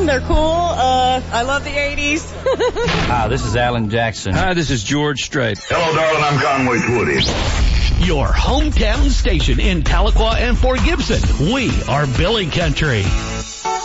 them. They're cool. I love the 80s. Hi, this is Alan Jackson. Hi, this is George Strait. Hello, darling. I'm Conway Twitty. Your hometown station in Tahlequah and Fort Gibson. We are Billy Country.